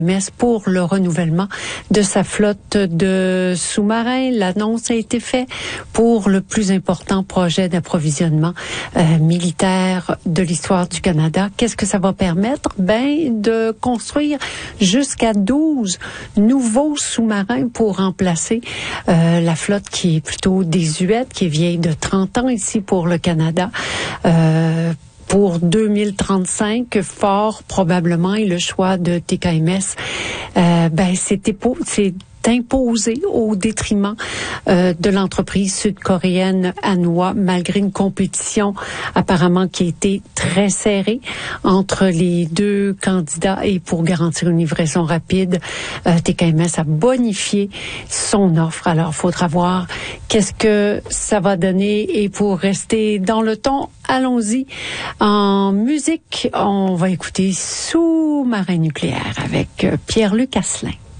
Pour le renouvellement de sa flotte de sous-marins. L'annonce a été faite pour le plus important projet d'approvisionnement militaire de l'histoire du Canada. Qu'est-ce que ça va permettre? De construire jusqu'à 12 nouveaux sous-marins pour remplacer la flotte qui est plutôt désuète, qui est vieille de 30 ans ici pour le Canada. Pour 2035, fort probablement, et le choix de TKMS, c'est imposé au détriment de l'entreprise sud-coréenne Hanwha, malgré une compétition apparemment qui a été très serrée entre les deux candidats. Et pour garantir une livraison rapide, TKMS a bonifié son offre. Alors, il faudra voir qu'est-ce que ça va donner. Et pour rester dans le ton, allons-y. En musique, on va écouter Sous-marin nucléaire avec Pierre-Luc Asselin.